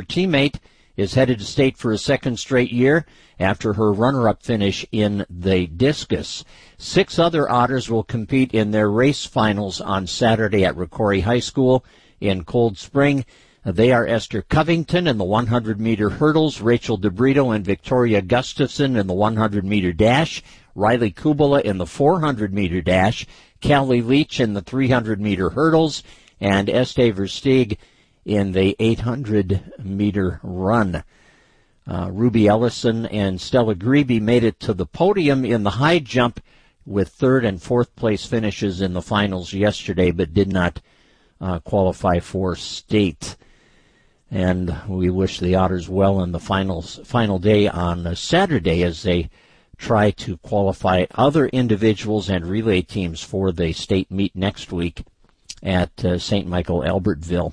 teammate is headed to state for a second straight year after her runner-up finish in the discus. 6 other Otters will compete in their race finals on Saturday at Rocori High School in Cold Spring. They are Esther Covington in the 100-meter hurdles, Rachel DeBrito and Victoria Gustafson in the 100-meter dash, Riley Kubala in the 400-meter dash, Callie Leach in the 300-meter hurdles, and Estee Versteeg in the 800-meter run. Ruby Ellison and Stella Grebe made it to the podium in the high jump with 3rd and 4th place finishes in the finals yesterday, but did not qualify for state. And we wish the Otters well in the final day on Saturday as they try to qualify other individuals and relay teams for the state meet next week at St. Michael Albertville.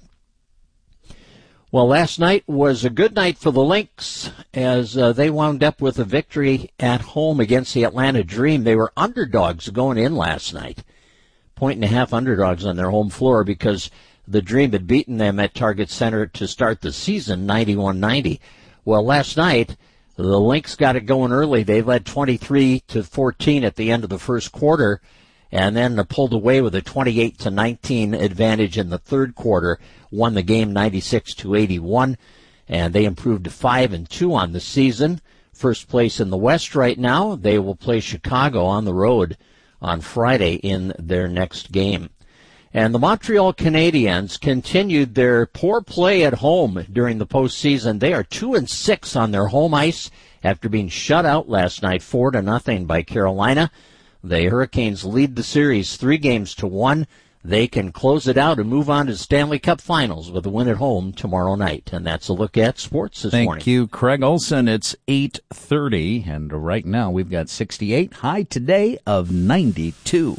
Well, last night was a good night for the Lynx as they wound up with a victory at home against the Atlanta Dream. They were underdogs going in last night, 1.5 underdogs on their home floor because the Dream had beaten them at Target Center to start the season, 91-90. Well, last night, the Lynx got it going early. They led 23-14 at the end of the first quarter, and then pulled away with a 28-19 advantage in the third quarter, won the game 96-81, and they improved to 5-2 on the season. First place in the West right now. They will play Chicago on the road on Friday in their next game. And the Montreal Canadiens continued their poor play at home during the postseason. They are 2-6 on their home ice after being shut out last night 4-0 by Carolina. The Hurricanes lead the series 3-1. They can close it out and move on to the Stanley Cup Finals with a win at home tomorrow night. And that's a look at sports this morning. Thank you, Craig Olson. It's 8:30, and right now we've got 68. High today of 92.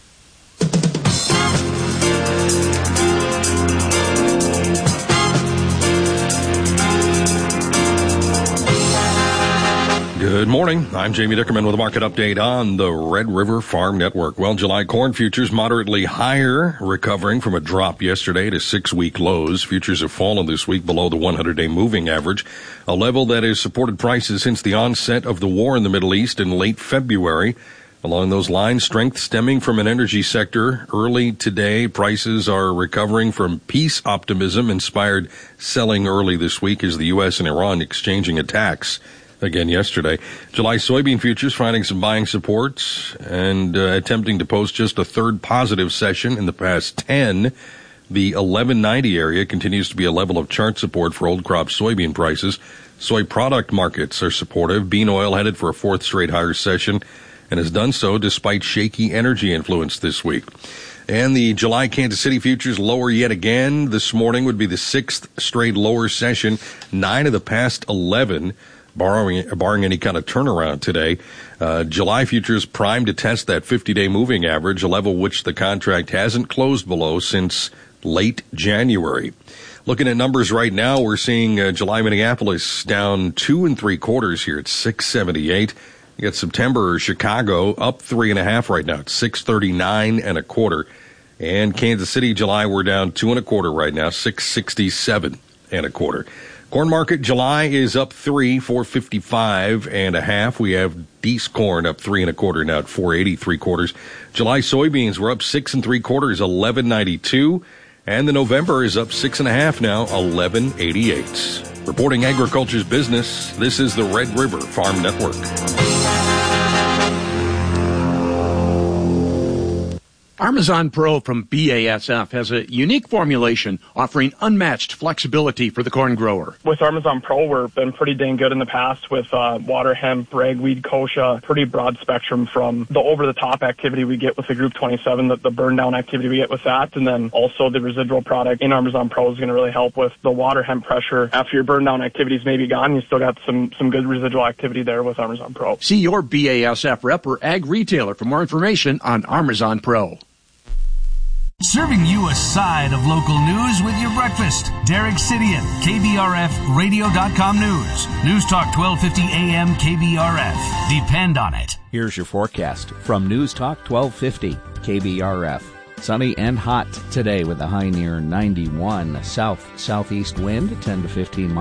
Good morning. I'm Jamie Dickerman with a market update on the Red River Farm Network. Well, July corn futures moderately higher, recovering from a drop yesterday to 6-week lows. Futures have fallen this week below the 100-day moving average, a level that has supported prices since the onset of the war in the Middle East in late February. Along those lines, strength stemming from an energy sector. Early today, prices are recovering from peace optimism inspired selling early this week as the U.S. and Iran exchanging attacks again yesterday. July soybean futures finding some buying supports and attempting to post just a third positive session in the past 10. The 1190 area continues to be a level of chart support for old crop soybean prices. Soy product markets are supportive. Bean oil headed for a fourth straight higher session and has done so despite shaky energy influence this week. And the July Kansas City futures lower yet again. This morning would be the 6th straight lower session, 9 of the past 11. Barring any kind of turnaround today. July futures primed to test that 50-day moving average, a level which the contract hasn't closed below since late January. Looking at numbers right now, we're seeing July Minneapolis down 2 3/4 here at 678. You got September Chicago up 3.5 right now at 639 1/4. And Kansas City July we're down 2 1/4 right now, 667 1/4. Corn market July is up 455 1/2. We have Deese corn up 3 1/4 now at 480 3/4. July soybeans were up 6 3/4, 1192, and the November is up 6 1/2 now, 1188. Reporting agriculture's business, this is the Red River Farm Network. Armazon Pro from BASF has a unique formulation offering unmatched flexibility for the corn grower. With Armazon Pro, we've been pretty dang good in the past with water hemp, ragweed, kochia, pretty broad spectrum from the over-the-top activity we get with the Group 27, the burn-down activity we get with that, and then also the residual product in Armazon Pro is going to really help with the water hemp pressure. After your burn-down activities may be gone, you still got some good residual activity there with Armazon Pro. See your BASF rep or ag retailer for more information on Armazon Pro. Serving you a side of local news with your breakfast. Derek Sidian, KBRFradio.com News. News Talk 1250 AM KBRF. Depend on it. Here's your forecast from News Talk 1250 KBRF. Sunny and hot today with a high near 91. South-southeast wind 10 to 15 miles.